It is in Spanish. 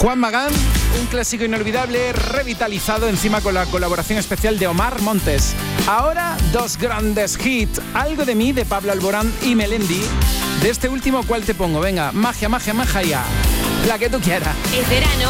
Juan Magán, un clásico inolvidable, revitalizado encima con la colaboración especial de Omar Montes. Ahora, dos grandes hits, Algo de mí, de Pablo Alborán y Melendi. De este último, ¿cuál te pongo? Venga, magia, magia, magia ya. La que tú quieras. Es verano.